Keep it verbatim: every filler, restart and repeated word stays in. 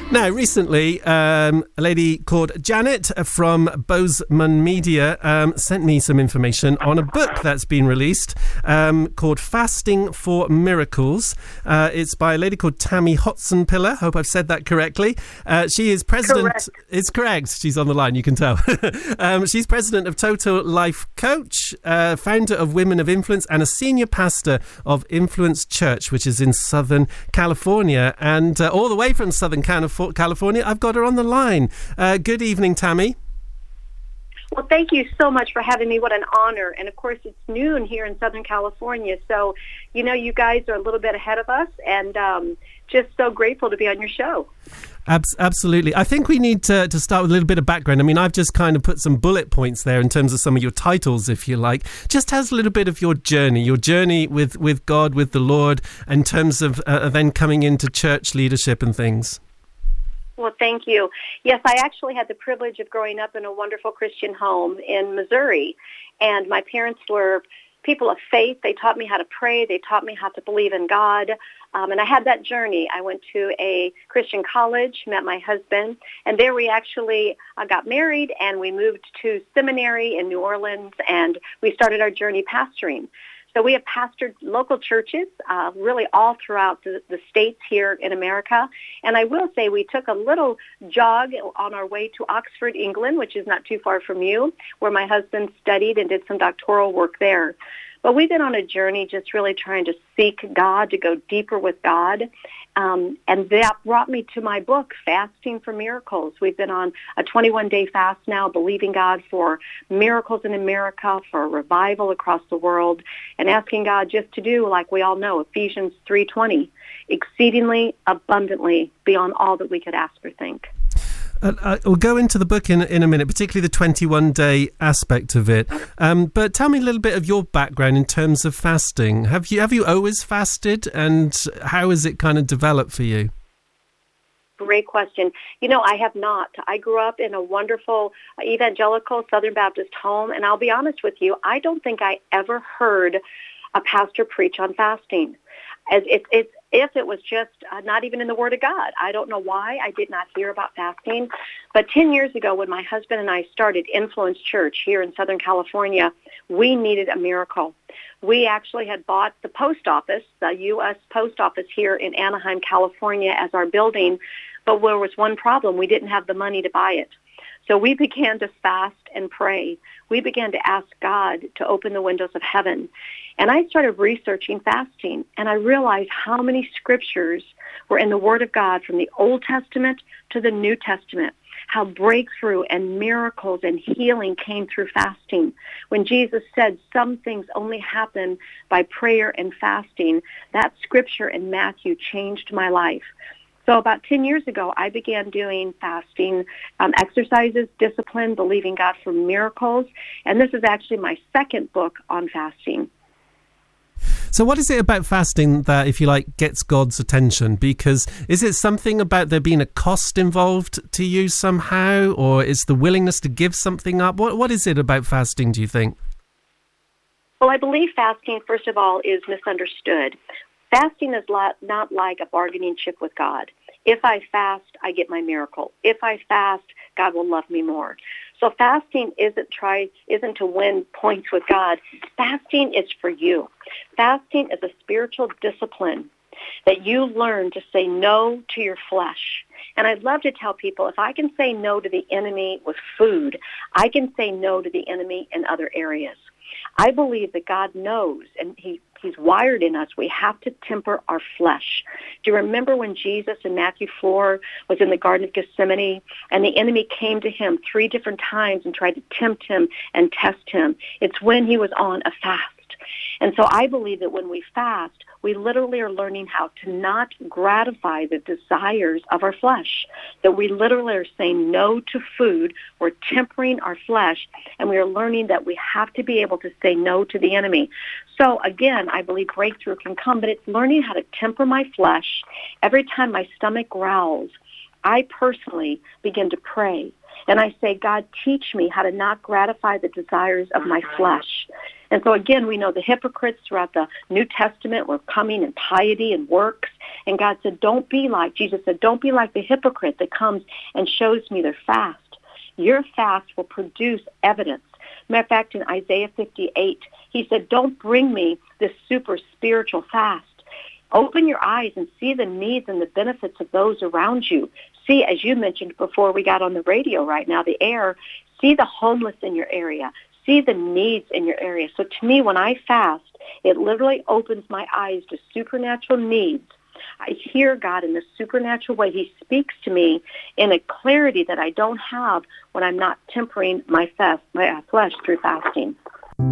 Now, recently, um, a lady called Janet from Bozeman Media um, sent me some information on a book that's been released um, called Fasting for Miracles. Uh, it's by a lady called Tammy Hotson-Piller. Hope I've said that correctly. Uh, she is president... Correct. It's correct. She's on the line, you can tell. um, she's president of Total Life Coach, uh, founder of Women of Influence, and a senior pastor of Influence Church, which is in Southern California. And uh, all the way from Southern California, California, I've got her on the line. Uh, good evening, Tammy. Well, thank you so much for having me. What an honor. And, of course, it's noon here in Southern California. So, you know, you guys are a little bit ahead of us, and um, just so grateful to be on your show. Abs- absolutely. I think we need to, to start with a little bit of background. I mean, I've just kind of put some bullet points there in terms of some of your titles, if you like. Just has a little bit of your journey, your journey with, with God, with the Lord, in terms of uh, then coming into church leadership and things. Well, thank you. Yes, I actually had the privilege of growing up in a wonderful Christian home in Missouri, and my parents were people of faith. They taught me how to pray. They taught me how to believe in God, um, and I had that journey. I went to a Christian college, met my husband, and there we actually uh, got married, and we moved to seminary in New Orleans, and we started our journey pastoring. So we have pastored local churches uh, really all throughout the, the states here in America. And I will say we took a little jog on our way to Oxford, England, which is not too far from you, where my husband studied and did some doctoral work there. But we've been on a journey just really trying to seek God, to go deeper with God. Um, and that brought me to my book, Fasting for Miracles. We've been on a twenty-one day fast now, believing God for miracles in America, for a revival across the world, and asking God just to do, like we all know, Ephesians three twenty, exceedingly abundantly beyond all that we could ask or think. Uh, uh, we'll go into the book in, in a minute, particularly the twenty-one day aspect of it. Um, but tell me a little bit of your background in terms of fasting. Have you have you always fasted, and how has it kind of developed for you? Great question. You know, I have not. I grew up in a wonderful evangelical Southern Baptist home, and I'll be honest with you, I don't think I ever heard a pastor preach on fasting. As it, it's if it was just uh, not even in the Word of God. I don't know why I did not hear about fasting. But ten years ago, when my husband and I started Influence Church here in Southern California, we needed a miracle. We actually had bought the post office, the U S post office here in Anaheim, California, as our building, but there was one problem. We didn't have the money to buy it. So we began to fast and pray. We began to ask God to open the windows of heaven. And I started researching fasting, and I realized how many scriptures were in the Word of God from the Old Testament to the New Testament, how breakthrough and miracles and healing came through fasting. When Jesus said some things only happen by prayer and fasting, that scripture in Matthew changed my life. So about ten years ago, I began doing fasting um, exercises, discipline, believing God for miracles. And this is actually my second book on fasting. So what is it about fasting that, if you like, gets God's attention? Because is it something about there being a cost involved to you somehow, or is the willingness to give something up? What What is it about fasting, do you think? Well, I believe fasting, first of all, is misunderstood. Fasting is not like a bargaining chip with God. If I fast, I get my miracle. If I fast, God will love me more. So fasting isn't try isn't to win points with God. Fasting is for you. Fasting is a spiritual discipline that you learn to say no to your flesh. And I'd love to tell people, if I can say no to the enemy with food, I can say no to the enemy in other areas. I believe that God knows, and he, he's wired in us, we have to temper our flesh. Do you remember when Jesus in Matthew four was in the Garden of Gethsemane, and the enemy came to him three different times and tried to tempt him and test him? It's when he was on a fast. And so I believe that when we fast, we literally are learning how to not gratify the desires of our flesh, that we literally are saying no to food, we're tempering our flesh, and we are learning that we have to be able to say no to the enemy. So again, I believe breakthrough can come, but it's learning how to temper my flesh. Every time my stomach growls, I personally begin to pray. And I say, God, teach me how to not gratify the desires of my flesh. And so again, we know the hypocrites throughout the New Testament were coming in piety and works. And God said, don't be like, Jesus said, don't be like the hypocrite that comes and shows me their fast. Your fast will produce evidence. Matter of fact, in Isaiah fifty-eight, he said, don't bring me this super spiritual fast. Open your eyes and see the needs and the benefits of those around you. See, as you mentioned before we got on the radio right now, the air, see the homeless in your area. See the needs in your area. So to me, when I fast, it literally opens my eyes to supernatural needs. I hear God in a supernatural way. He speaks to me in a clarity that I don't have when I'm not tempering my, fast, my flesh through fasting.